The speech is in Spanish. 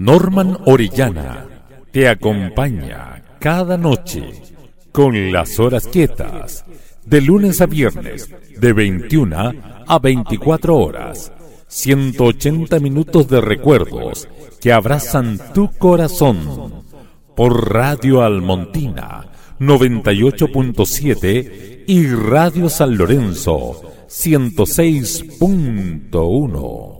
Norman Orellana te acompaña cada noche con las horas quietas, de lunes a viernes, de 21 a 24 horas. 180 minutos de recuerdos que abrazan tu corazón. Por Radio Almontina 98.7 y Radio San Lorenzo 106.1.